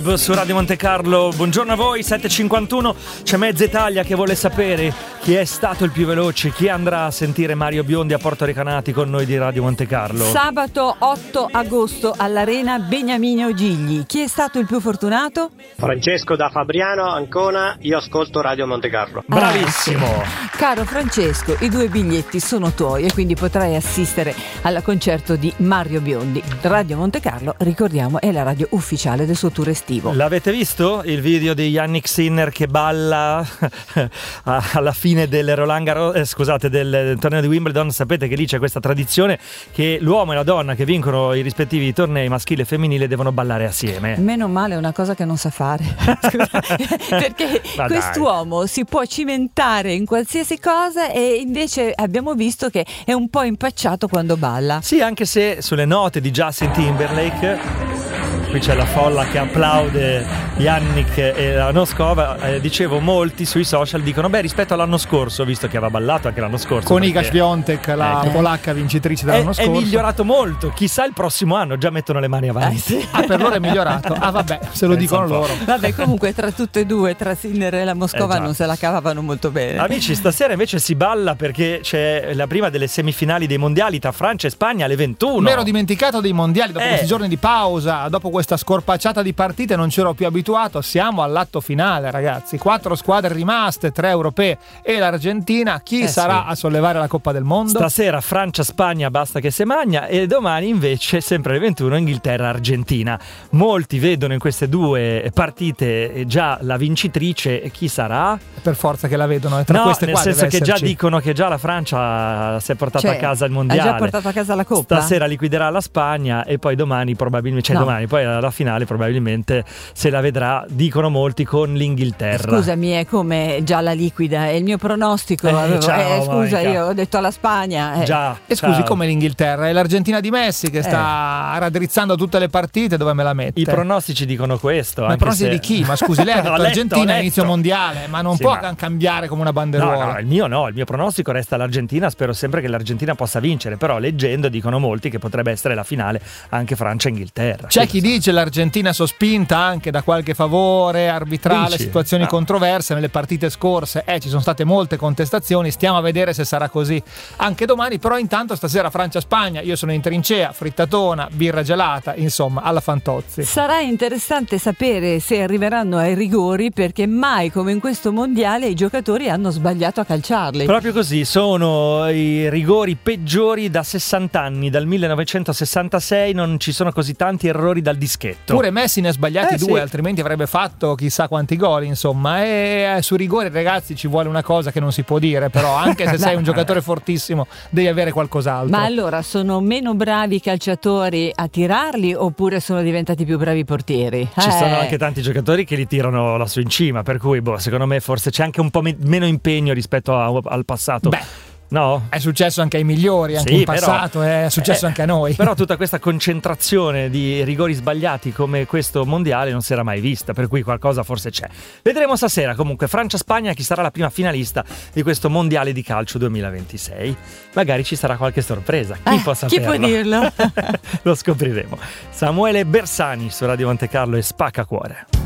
Su Radio Monte Carlo, buongiorno a voi, 7:51, c'è mezza Italia che vuole sapere chi è stato il più veloce, chi andrà a sentire Mario Biondi a Porto Recanati con noi di Radio Monte Carlo. Sabato 8 agosto all'Arena Beniamino Gigli, chi è stato il più fortunato? Francesco da Fabriano, Ancona, io ascolto Radio Monte Carlo. Bravissimo! Caro Francesco, i 2 biglietti sono tuoi e quindi potrai assistere al concerto di Mario Biondi. Radio Monte Carlo, ricordiamo, è la radio ufficiale del suo tour estivo. L'avete visto il video di Yannick Sinner che balla alla fine del del torneo di Wimbledon? Sapete che lì c'è questa tradizione che l'uomo e la donna che vincono i rispettivi tornei maschile e femminile devono ballare assieme. Meno male, è una cosa che non sa fare. Perché quest'uomo si può cimentare in qualsiasi cosa e invece abbiamo visto che è un po' impacciato quando balla. Sì, anche se sulle note di Justin Timberlake, qui c'è la folla che applaude Yannick e la Noskova, dicevo, molti sui social dicono rispetto all'anno scorso, visto che aveva ballato anche l'anno scorso con Iga Świątek, la polacca vincitrice dell'anno scorso, è migliorato molto, chissà il prossimo anno, già mettono le mani avanti. Per loro è migliorato, vabbè, se lo dicono loro. Vabbè, comunque tra tutte e due, tra Sinner e la Moscova, non se la cavavano molto bene. Amici, stasera invece si balla perché c'è la prima delle semifinali dei mondiali tra Francia e Spagna alle 21. Mi ero dimenticato dei mondiali dopo questi giorni di pausa, dopo questa scorpacciata di partite non c'ero più abituato. Siamo all'atto finale, ragazzi, 4 squadre rimaste, 3 europee e l'Argentina. Chi sarà a sollevare la Coppa del Mondo? Stasera Francia-Spagna, basta che se magna, e domani invece sempre alle 21 Inghilterra-Argentina. Molti vedono in queste due partite già la vincitrice, chi sarà? Per forza che la vedono, tra queste nel qua senso che già esserci. dicono che già la Francia si è portata a casa il mondiale, ha già portato a casa la Coppa. Stasera liquiderà la Spagna e poi domani probabilmente, domani poi alla finale probabilmente se la vedrà, dicono molti, con l'Inghilterra. Scusami, è come già la liquida, è il mio pronostico. Scusa, io ho detto alla Spagna. Già. E scusi, come l'Inghilterra? È l'Argentina di Messi che sta raddrizzando tutte le partite, dove me la mette? I pronostici dicono questo. Ma i pronostici di chi? Ma scusi, lei ha detto Argentina inizio mondiale, ma non può cambiare come una banderuola. No, il mio pronostico resta l'Argentina, spero sempre che l'Argentina possa vincere, però leggendo dicono molti che potrebbe essere la finale anche Francia-Inghilterra. C'è chi dice l'Argentina sospinta anche da qualche favore arbitrale, situazioni controverse nelle partite scorse, ci sono state molte contestazioni, stiamo a vedere se sarà così anche domani, però intanto stasera Francia-Spagna, io sono in trincea, frittatona, birra gelata, insomma alla Fantozzi. Sarà interessante sapere se arriveranno ai rigori, perché mai come in questo mondiale i giocatori hanno sbagliato a calciarli. Proprio così, sono i rigori peggiori da 60 anni, dal 1966 non ci sono così tanti errori dal dischetto. Pure Messi ne ha sbagliati 2, altrimenti avrebbe fatto chissà quanti gol, insomma. E sui rigori, ragazzi, ci vuole una cosa che non si può dire, però anche se sei un giocatore fortissimo devi avere qualcos'altro. Ma allora sono meno bravi i calciatori a tirarli oppure sono diventati più bravi i portieri? Ci sono anche tanti giocatori che li tirano lassù in cima, per cui secondo me forse c'è anche un po' meno impegno rispetto al passato. No? È successo anche ai migliori, anche in passato, è successo anche a noi. Però tutta questa concentrazione di rigori sbagliati come questo mondiale non si era mai vista, per cui qualcosa forse c'è. Vedremo stasera comunque Francia-Spagna, chi sarà la prima finalista di questo mondiale di calcio 2026. Magari ci sarà qualche sorpresa, chi può saperlo? Chi può dirlo? Lo scopriremo. Samuele Bersani su Radio Monte Carlo e Spacca Cuore.